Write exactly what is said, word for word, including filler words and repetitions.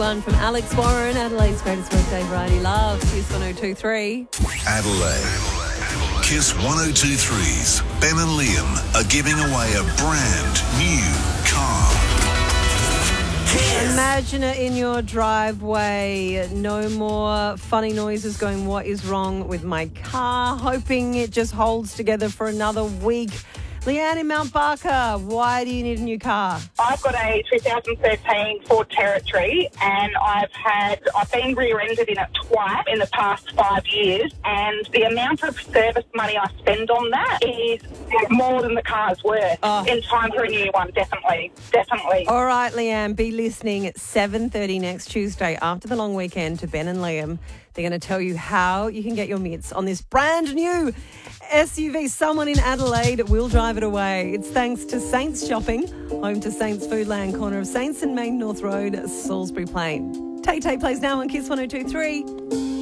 one from Alex Warren, Adelaide's greatest weekday variety love. Kiss one oh two three. Adelaide. Kiss one oh two three's Ben and Liam are giving away a brand new car. Imagine it in your driveway. No more funny noises going, what is wrong with my car? Hoping it just holds together for another week. Leanne in Mount Barker, why do you need a new car? I've got a two thousand thirteen Ford Territory, and I've had I've been rear-ended in it twice in the past five years, and the amount of service money I spend on that is more than the car's worth. Oh. In time for a new one, definitely, definitely. All right, Leanne, be listening at seven thirty next Tuesday after the long weekend to Ben and Liam. They're going to tell you how you can get your mitts on this brand new S U V. Someone in Adelaide will drive it away. It's thanks to Saints Shopping, home to Saints Foodland, corner of Saints and Main North Road, Salisbury Plain. Tay Tay plays now on Kiss one oh two three.